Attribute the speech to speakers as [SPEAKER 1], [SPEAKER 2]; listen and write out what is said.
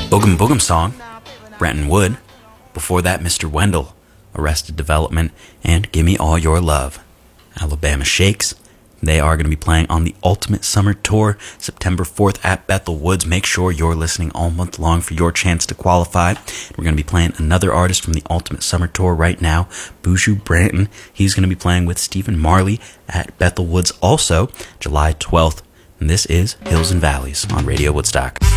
[SPEAKER 1] Boogum Boogum Song, Brenton Wood. Before that, Mr. Wendell, Arrested Development, and Gimme All Your Love. Alabama Shakes. They are going to be playing on the Ultimate Summer Tour, September 4th at Bethel Woods. Make sure you're listening all month long for your chance to qualify. We're going to be playing another artist from the Ultimate Summer Tour right now, Buju Branton. He's going to be playing with Stephen Marley at Bethel Woods also, July 12th. And this is Hills and Valleys on Radio Woodstock.